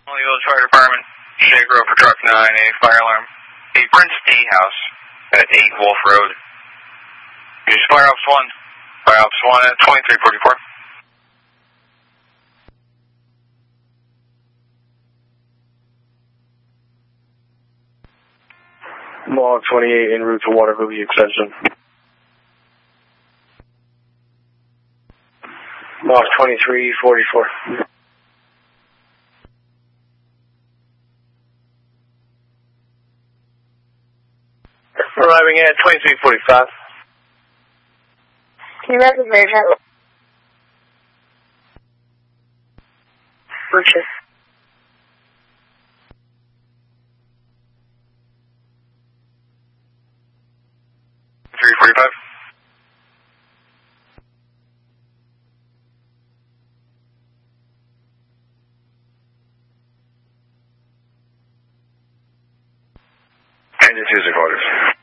Village Fire Department, Shea Grove for truck 9, a fire alarm. A Prince D house at 8 Wolf Road. Use Fire Ops 1. Fire Ops 1 at 2344. Log 28 en route to Waterloo Extension. Log 2344. Arriving at 2345. Can you repeat version? Purchase. Engine 2 orders.